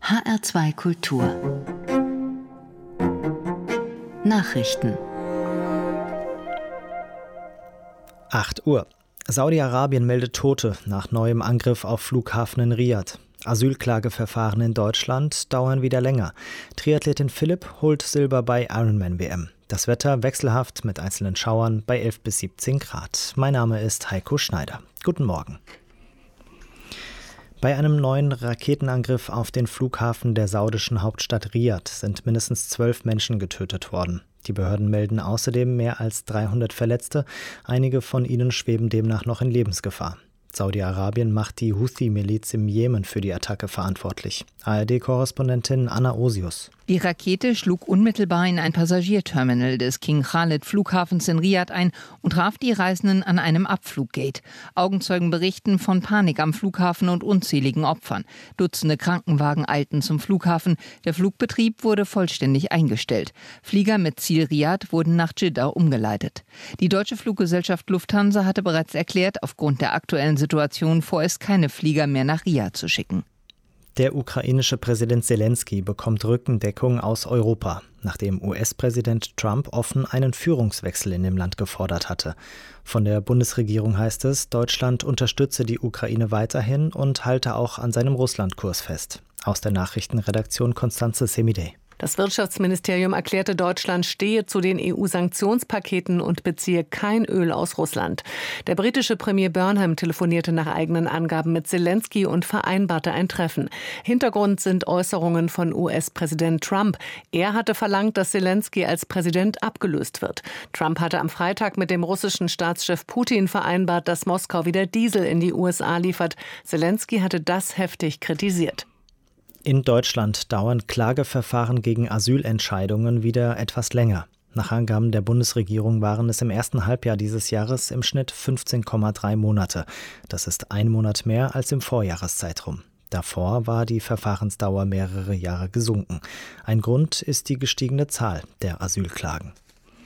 HR2 Kultur Nachrichten 8 Uhr. Saudi-Arabien meldet Tote nach neuem Angriff auf Flughafen in Riad. Asylklageverfahren in Deutschland dauern wieder länger. Triathletin Philipp holt Silber bei Ironman-WM. Das Wetter wechselhaft mit einzelnen Schauern bei 11 bis 17 Grad. Mein Name ist Heiko Schneider. Guten Morgen. Bei einem neuen Raketenangriff auf den Flughafen der saudischen Hauptstadt Riad sind mindestens 12 Menschen getötet worden. Die Behörden melden außerdem mehr als 300 Verletzte. Einige von ihnen schweben demnach noch in Lebensgefahr. Saudi-Arabien macht die Houthi-Miliz im Jemen für die Attacke verantwortlich. ARD-Korrespondentin Anna Osius. Die Rakete schlug unmittelbar in ein Passagierterminal des King Khalid Flughafens in Riad ein und traf die Reisenden an einem Abfluggate. Augenzeugen berichten von Panik am Flughafen und unzähligen Opfern. Dutzende Krankenwagen eilten zum Flughafen. Der Flugbetrieb wurde vollständig eingestellt. Flieger mit Ziel Riad wurden nach Dschidda umgeleitet. Die deutsche Fluggesellschaft Lufthansa hatte bereits erklärt, aufgrund der aktuellen Situation vorerst keine Flieger mehr nach Riad zu schicken. Der ukrainische Präsident Selenskyj bekommt Rückendeckung aus Europa, nachdem US-Präsident Trump offen einen Führungswechsel in dem Land gefordert hatte. Von der Bundesregierung heißt es, Deutschland unterstütze die Ukraine weiterhin und halte auch an seinem Russlandkurs fest. Aus der Nachrichtenredaktion Constanze Semidey. Das Wirtschaftsministerium erklärte, Deutschland stehe zu den EU-Sanktionspaketen und beziehe kein Öl aus Russland. Der britische Premier Burnham telefonierte nach eigenen Angaben mit Selenskyj und vereinbarte ein Treffen. Hintergrund sind Äußerungen von US-Präsident Trump. Er hatte verlangt, dass Selenskyj als Präsident abgelöst wird. Trump hatte am Freitag mit dem russischen Staatschef Putin vereinbart, dass Moskau wieder Diesel in die USA liefert. Selenskyj hatte das heftig kritisiert. In Deutschland dauern Klageverfahren gegen Asylentscheidungen wieder etwas länger. Nach Angaben der Bundesregierung waren es im ersten Halbjahr dieses Jahres im Schnitt 15,3 Monate. Das ist 1 Monat mehr als im Vorjahreszeitraum. Davor war die Verfahrensdauer mehrere Jahre gesunken. Ein Grund ist die gestiegene Zahl der Asylklagen.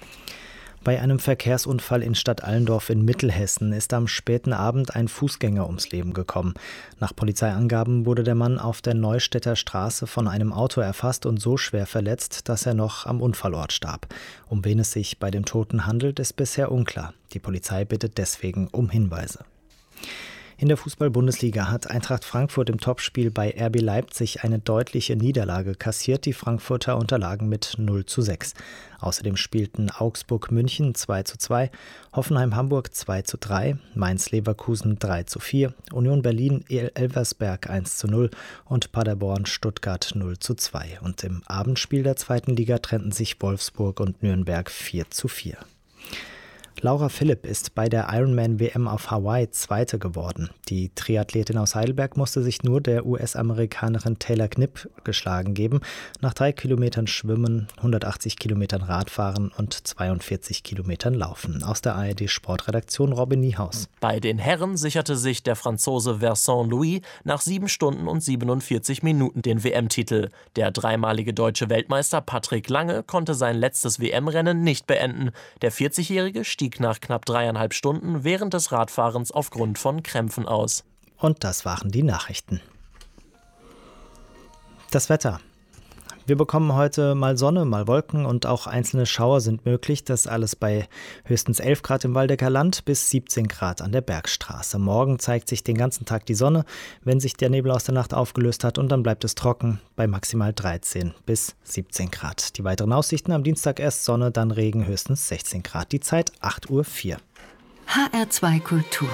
Bei einem Verkehrsunfall in Stadt Allendorf in Mittelhessen ist am späten Abend ein Fußgänger ums Leben gekommen. Nach Polizeiangaben wurde der Mann auf der Neustädter Straße von einem Auto erfasst und so schwer verletzt, dass er noch am Unfallort starb. Um wen es sich bei dem Toten handelt, ist bisher unklar. Die Polizei bittet deswegen um Hinweise. In der Fußball-Bundesliga hat Eintracht Frankfurt im Topspiel bei RB Leipzig eine deutliche Niederlage kassiert. Die Frankfurter unterlagen mit 0:6. Außerdem spielten Augsburg-München 2:2, Hoffenheim-Hamburg 2:3, Mainz-Leverkusen 3:4, Union Berlin-Elversberg 1:0 und Paderborn-Stuttgart 0:2. Und im Abendspiel der zweiten Liga trennten sich Wolfsburg und Nürnberg 4:4. Laura Philipp ist bei der Ironman-WM auf Hawaii Zweite geworden. Die Triathletin aus Heidelberg musste sich nur der US-Amerikanerin Taylor Knipp geschlagen geben. Nach 3 Kilometern Schwimmen, 180 Kilometern Radfahren und 42 Kilometern Laufen. Aus der ARD-Sportredaktion Robin Niehaus. Bei den Herren sicherte sich der Franzose Vincent Louis nach 7 Stunden und 47 Minuten den WM-Titel. Der dreimalige deutsche Weltmeister Patrick Lange konnte sein letztes WM-Rennen nicht beenden. Der 40-Jährige stieg nach knapp 3,5 Stunden während des Radfahrens aufgrund von Krämpfen aus. Und das waren die Nachrichten. Das Wetter. Wir bekommen heute mal Sonne, mal Wolken und auch einzelne Schauer sind möglich. Das alles bei höchstens 11 Grad im Waldecker Land bis 17 Grad an der Bergstraße. Morgen zeigt sich den ganzen Tag die Sonne, wenn sich der Nebel aus der Nacht aufgelöst hat, und dann bleibt es trocken bei maximal 13 bis 17 Grad. Die weiteren Aussichten: am Dienstag erst Sonne, dann Regen, höchstens 16 Grad. Die Zeit 8:04 Uhr. HR2 Kultur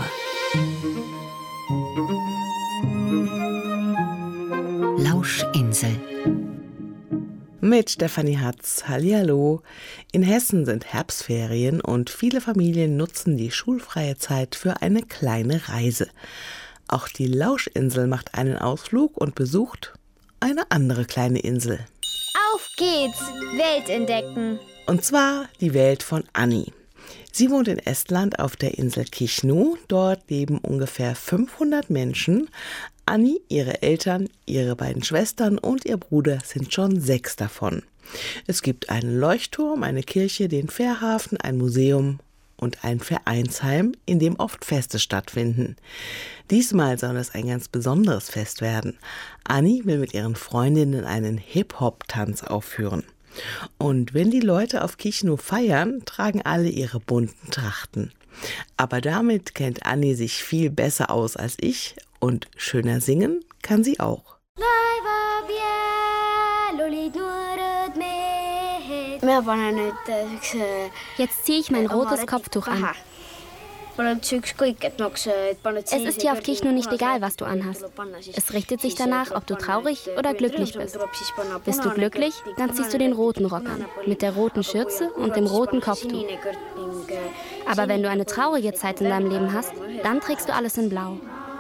Lauschinsel mit Stefanie Hatz. Hallihallo. In Hessen sind Herbstferien und viele Familien nutzen die schulfreie Zeit für eine kleine Reise. Auch die Lauschinsel macht einen Ausflug und besucht eine andere kleine Insel. Auf geht's! Welt entdecken! Und zwar die Welt von Anni. Sie wohnt in Estland auf der Insel Kihnu. Dort leben ungefähr 500 Menschen. Anni, ihre Eltern, ihre beiden Schwestern und ihr Bruder sind schon 6 davon. Es gibt einen Leuchtturm, eine Kirche, den Fährhafen, ein Museum und ein Vereinsheim, in dem oft Feste stattfinden. Diesmal soll es ein ganz besonderes Fest werden. Anni will mit ihren Freundinnen einen Hip-Hop-Tanz aufführen. Und wenn die Leute auf Kichnu feiern, tragen alle ihre bunten Trachten. Aber damit kennt Anni sich viel besser aus als ich und schöner singen kann sie auch. Jetzt ziehe ich mein rotes Kopftuch an. Es ist hier auf Kichnu nicht egal, was du anhast. Es richtet sich danach, ob du traurig oder glücklich bist. Bist du glücklich, dann ziehst du den roten Rock an, mit der roten Schürze und dem roten Kopftuch. Aber wenn du eine traurige Zeit in deinem Leben hast, dann trägst du alles in Blau.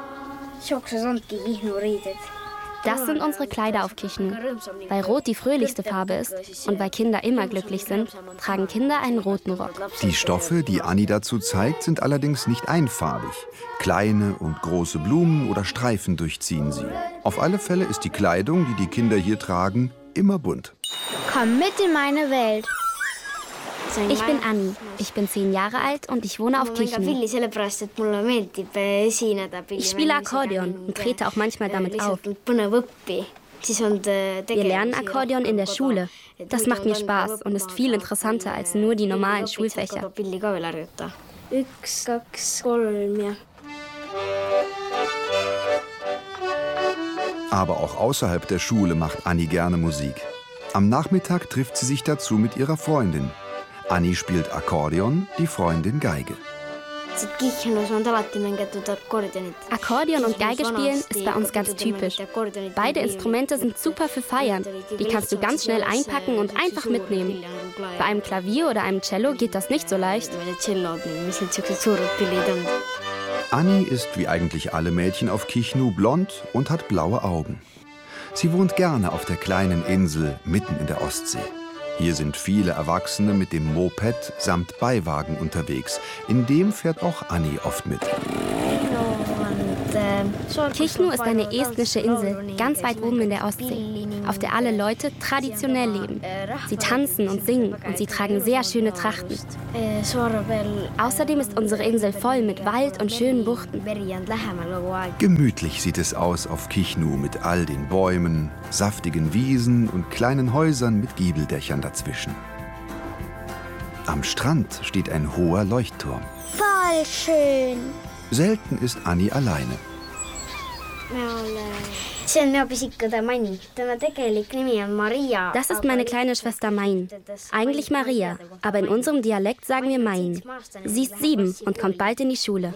Das sind unsere Kleider auf Kichnu. Weil Rot die fröhlichste Farbe ist und weil Kinder immer glücklich sind, tragen Kinder einen roten Rock. Die Stoffe, die Anni dazu zeigt, sind allerdings nicht einfarbig. Kleine und große Blumen oder Streifen durchziehen sie. Auf alle Fälle ist die Kleidung, die die Kinder hier tragen, immer bunt. Komm mit in meine Welt. Ich bin Anni, ich bin 10 Jahre alt und ich wohne auf Kichnu. Ich spiele Akkordeon und trete auch manchmal damit auf. Wir lernen Akkordeon in der Schule. Das macht mir Spaß und ist viel interessanter als nur die normalen Schulfächer. Aber auch außerhalb der Schule macht Anni gerne Musik. Am Nachmittag trifft sie sich dazu mit ihrer Freundin. Anni spielt Akkordeon, die Freundin Geige. Akkordeon und Geige spielen ist bei uns ganz typisch. Beide Instrumente sind super für Feiern. Die kannst du ganz schnell einpacken und einfach mitnehmen. Bei einem Klavier oder einem Cello geht das nicht so leicht. Anni ist wie eigentlich alle Mädchen auf Kichnu blond und hat blaue Augen. Sie wohnt gerne auf der kleinen Insel mitten in der Ostsee. Hier sind viele Erwachsene mit dem Moped samt Beiwagen unterwegs. In dem fährt auch Anni oft mit. Kichnu ist eine estnische Insel, ganz weit oben in der Ostsee, auf der alle Leute traditionell leben. Sie tanzen und singen und sie tragen sehr schöne Trachten. Außerdem ist unsere Insel voll mit Wald und schönen Buchten. Gemütlich sieht es aus auf Kichnu mit all den Bäumen, saftigen Wiesen und kleinen Häusern mit Giebeldächern dazwischen. Am Strand steht ein hoher Leuchtturm. Voll schön. Selten ist Anni alleine. Das ist meine kleine Schwester Main. Eigentlich Maria, aber in unserem Dialekt sagen wir Main. Sie ist 7 und kommt bald in die Schule.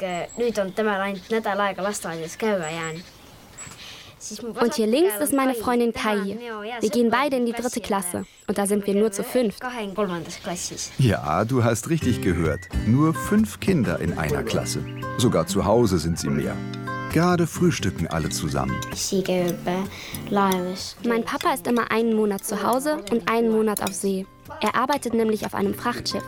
Und hier links ist meine Freundin Kai. Wir gehen beide in die 3. Klasse. Und da sind wir nur zu 5. Ja, du hast richtig gehört. Nur 5 Kinder in einer Klasse. Sogar zu Hause sind sie mehr. Gerade frühstücken alle zusammen. Mein Papa ist immer einen Monat zu Hause und einen Monat auf See. Er arbeitet nämlich auf einem Frachtschiff.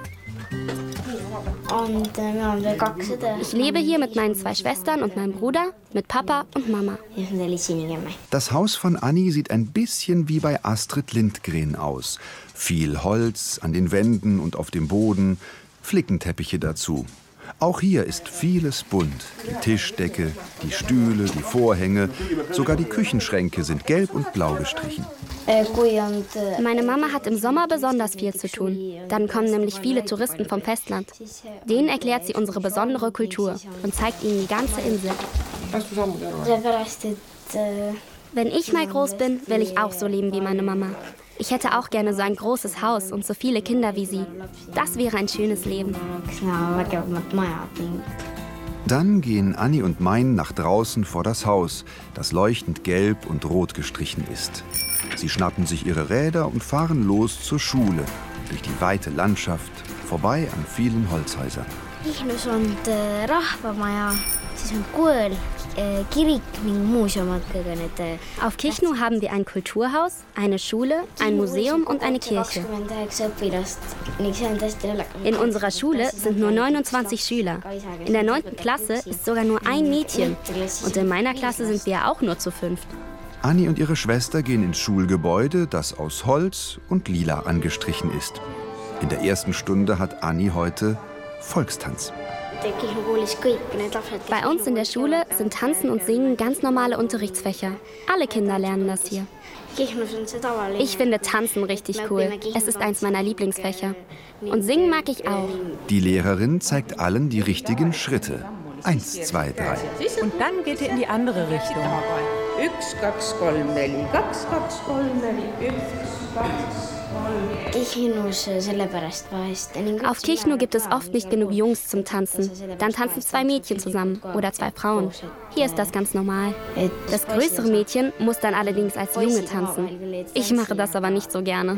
Ich lebe hier mit meinen 2 Schwestern und meinem Bruder, mit Papa und Mama. Das Haus von Anni sieht ein bisschen wie bei Astrid Lindgren aus. Viel Holz an den Wänden und auf dem Boden, Flickenteppiche dazu. Auch hier ist vieles bunt. Die Tischdecke, die Stühle, die Vorhänge, sogar die Küchenschränke sind gelb und blau gestrichen. Meine Mama hat im Sommer besonders viel zu tun. Dann kommen nämlich viele Touristen vom Festland. Denen erklärt sie unsere besondere Kultur und zeigt ihnen die ganze Insel. Wenn ich mal groß bin, will ich auch so leben wie meine Mama. Ich hätte auch gerne so ein großes Haus und so viele Kinder wie sie. Das wäre ein schönes Leben. Dann gehen Anni und Main nach draußen vor das Haus, das leuchtend gelb und rot gestrichen ist. Sie schnappen sich ihre Räder und fahren los zur Schule, durch die weite Landschaft, vorbei an vielen Holzhäusern. Auf Kichnu haben wir ein Kulturhaus, eine Schule, ein Museum und eine Kirche. In unserer Schule sind nur 29 Schüler. In der 9. Klasse ist sogar nur ein Mädchen. Und in meiner Klasse sind wir auch nur zu 5. Anni und ihre Schwester gehen ins Schulgebäude, das aus Holz und lila angestrichen ist. In der ersten Stunde hat Anni heute Volkstanz. Bei uns in der Schule sind Tanzen und Singen ganz normale Unterrichtsfächer. Alle Kinder lernen das hier. Ich finde Tanzen richtig cool. Es ist eins meiner Lieblingsfächer. Und Singen mag ich auch. Die Lehrerin zeigt allen die richtigen Schritte. 1, 2, 3. Und dann geht ihr in die andere Richtung. 1, 2, 3, 4, 2, 2, 3, 1, 2, 3. Auf Kichnu gibt es oft nicht genug Jungs zum Tanzen. Dann tanzen 2 Mädchen zusammen oder 2 Frauen. Hier ist das ganz normal. Das größere Mädchen muss dann allerdings als Junge tanzen. Ich mache das aber nicht so gerne.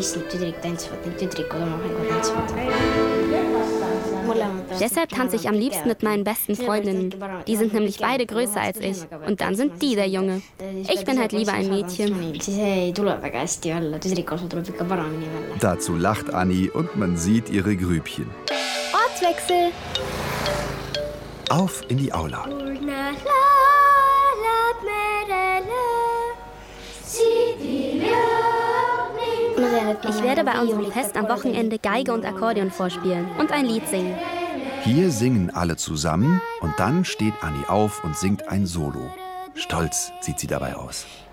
Deshalb tanze ich am liebsten mit meinen besten Freundinnen. Die sind nämlich beide größer als ich. Und dann sind die der Junge. Ich bin halt lieber ein Mädchen. Dazu lacht Anni und man sieht ihre Grübchen. Ortswechsel. Auf in die Aula. Ich werde bei unserem Fest am Wochenende Geige und Akkordeon vorspielen und ein Lied singen. Hier singen alle zusammen und dann steht Anni auf und singt ein Solo. Stolz sieht sie dabei aus.